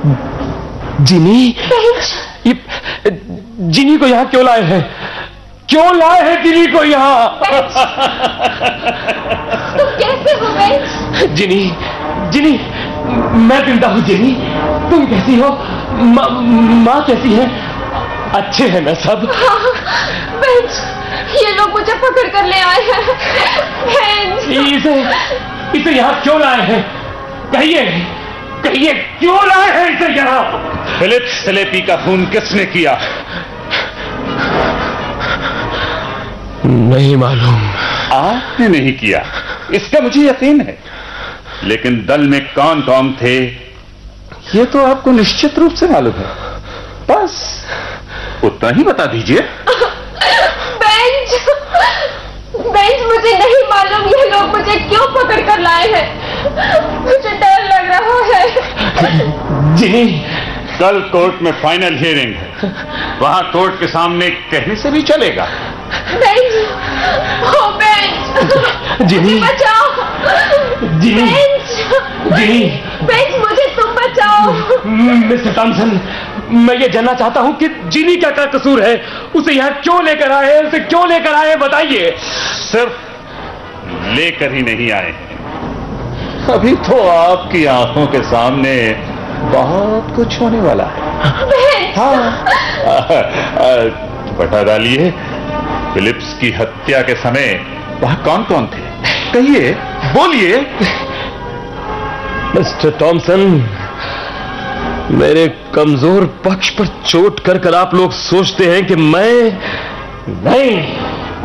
जिनी, ये जिनी को यहाँ क्यों लाए हैं? क्यों लाए हैं जिनी को यहाँ? तुम कैसे हो बेंच? जिनी, जिनी, मैं जिंदा हूँ जिनी। तुम कैसी हो? माँ कैसी है? अच्छे हैं ना सब? हाँ, बेंच, ये लोग मुझे पकड़ कर ले आए हैं। बेंच, इसे यहाँ क्यों लाए हैं? कहिए, कहिए क्यों लाए हैं इसे यहाँ? फिलिप्स सेलेपी का खून किसने किया? नहीं मालूम। आपने नहीं किया, इसका मुझे यकीन है, लेकिन दल में कौन कौन थे ये तो आपको निश्चित रूप से मालूम है। बस उतना ही बता दीजिए। बेंच, बेंच, मुझे नहीं मालूम ये लोग मुझे क्यों पकड़ कर लाए हैं। मुझे डर लग रहा है। जिनी, कल कोर्ट में फाइनल हियरिंग है, वहां कोर्ट के सामने कहने से भी चलेगा। बेंच, ओ बेंच, जिनी, बचाओ। जिनी, बेंच, जिनी, बेंच, मुझे तुम बचाओ। मिस्टर टॉमसन, मैं ये जानना चाहता हूँ कि जिनी का क्या कसूर है? उसे यहाँ क्यों लेकर आए हैं? उसे क्यों लेकर आए हैं, बताइए। सिर्फ लेकर ही नहीं आए, अभी तो आपकी आंखों के सामने बहुत कुछ होने वाला है। हाँ, बता डालिए, फिलिप्स की हत्या के समय वहां कौन कौन थे? कहिए, बोलिए। मिस्टर टॉमसन, मेरे कमजोर पक्ष पर चोट कर कर आप लोग सोचते हैं कि मैं नहीं,